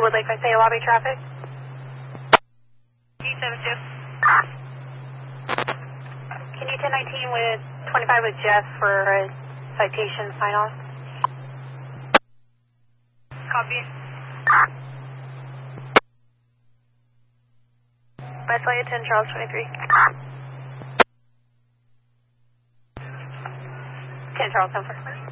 Woodlake, I say lobby traffic. D72. Can you 1019 with 25 with Jeff for a citation sign off? Copy. Visalia 10 Charles 23. 10 Charles 10 for.